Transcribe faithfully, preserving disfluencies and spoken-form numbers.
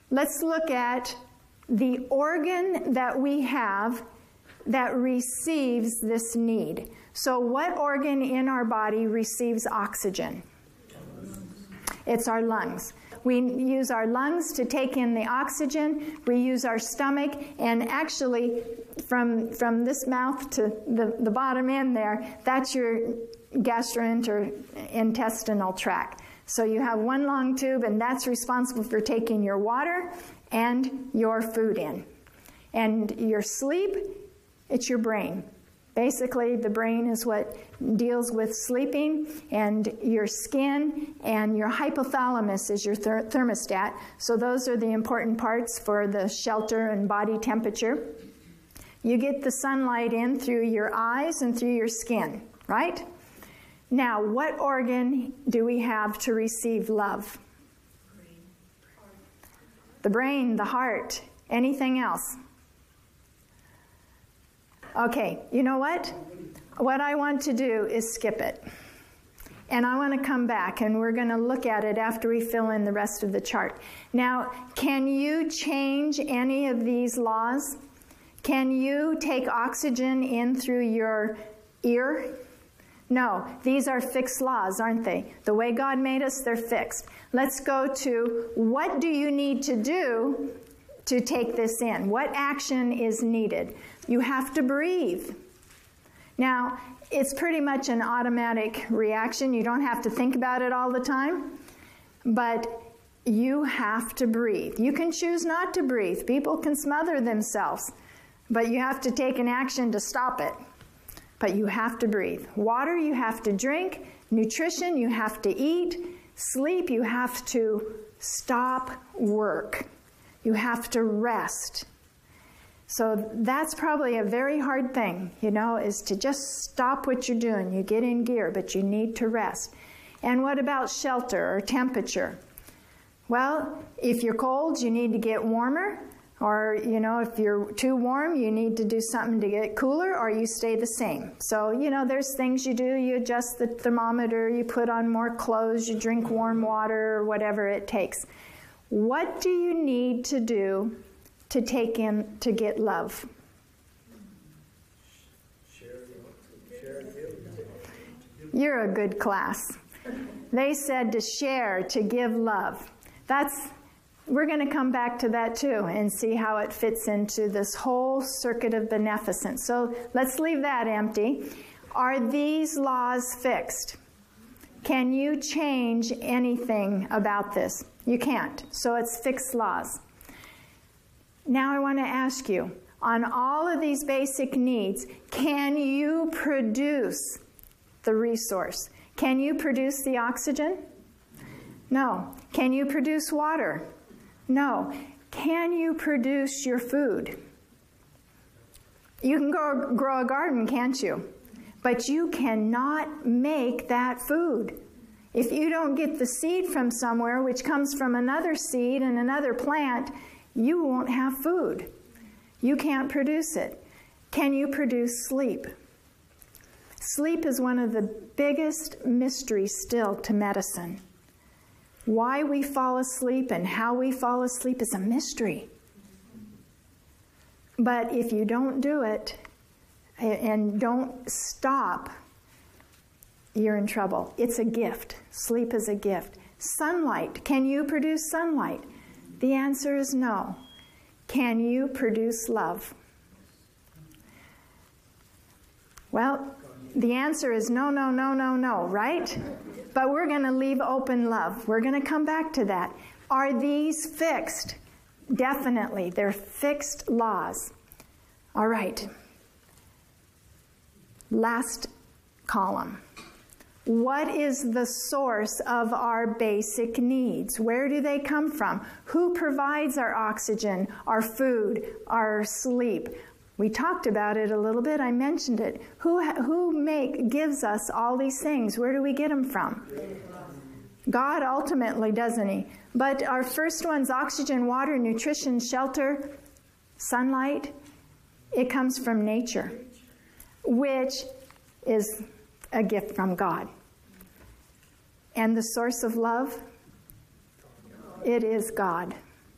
let's look at the organ that we have that receives this need. So what organ in our body receives oxygen? It's our lungs. We use our lungs to take in the oxygen. We use our stomach, and actually from, from this mouth to the, the bottom end there, that's your gastrointestinal tract. So you have one long tube, and that's responsible for taking your water and your food in. And your sleep, it's your brain. Basically, the brain is what deals with sleeping, and your skin and your hypothalamus is your ther- thermostat. So those are the important parts for the shelter and body temperature. You get the sunlight in through your eyes and through your skin, right? Now, what organ do we have to receive love? The brain, the heart, anything else? Okay, you know what? What I want to do is skip it. And I want to come back, and we're going to look at it after we fill in the rest of the chart. Now, can you change any of these laws? Can you take oxygen in through your ear? No, these are fixed laws, aren't they? The way God made us, they're fixed. Let's go to what do you need to do to take this in? What action is needed? You have to breathe. Now, it's pretty much an automatic reaction. You don't have to think about it all the time, but you have to breathe. You can choose not to breathe. People can smother themselves, but you have to take an action to stop it. But you have to breathe. Water, you have to drink. Nutrition, you have to eat. Sleep, you have to stop work. You have to rest. So that's probably a very hard thing, you know, is to just stop what you're doing. You get in gear, but you need to rest. And what about shelter or temperature? Well, if you're cold, you need to get warmer. Or, you know, if you're too warm, you need to do something to get cooler, or you stay the same. So, you know, there's things you do. You adjust the thermometer, you put on more clothes, you drink warm water, or whatever it takes. What do you need to do to take in, to get love? You're a good class. They said to share, to give love. That's, we're going to come back to that too and see how it fits into this whole circuit of beneficence. So let's leave that empty. Are these laws fixed? Can you change anything about this? You can't. So it's fixed laws. Now I want to ask you, on all of these basic needs, can you produce the resource? Can you produce the oxygen? No. Can you produce water? No. Can you produce your food? You can go grow a garden, can't you? But you cannot make that food. If you don't get the seed from somewhere, which comes from another seed and another plant, you won't have food. You can't produce it. Can you produce sleep? Sleep is one of the biggest mysteries still to medicine. Why we fall asleep and how we fall asleep is a mystery. But if you don't do it and don't stop, you're in trouble. It's a gift. Sleep is a gift. Sunlight. Can you produce sunlight? The answer is no. Can you produce love? Well, the answer is no, no, no, no, no, right? But we're going to leave open love. We're going to come back to that. Are these fixed? Definitely. They're fixed laws. All right. Last column. What is the source of our basic needs? Where do they come from? Who provides our oxygen, our food, our sleep? We talked about it a little bit. I mentioned it. Who, who make, gives us all these things? Where do we get them from? God ultimately, doesn't he? But our first ones, oxygen, water, nutrition, shelter, sunlight, it comes from nature, which is a gift from God. And the source of love, it is God.